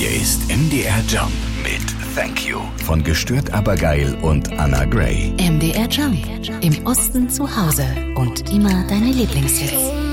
Hier ist MDR Jump mit Thank You von Gestört aber geil und Anna Gray. MDR Jump. Im Osten zu Hause und immer deine Lieblingshits.